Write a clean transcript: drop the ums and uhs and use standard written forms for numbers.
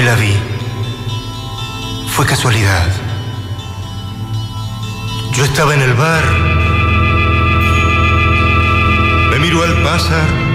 la vi. Fue casualidad. Yo estaba en el bar. Me miró al pasar